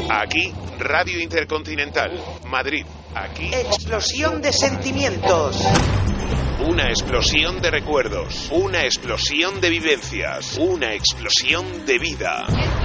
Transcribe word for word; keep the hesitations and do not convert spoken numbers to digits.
Aquí, Radio Intercontinental, Madrid. Aquí, explosión de sentimientos. Una explosión de recuerdos. Una explosión de vivencias. Una explosión de vida.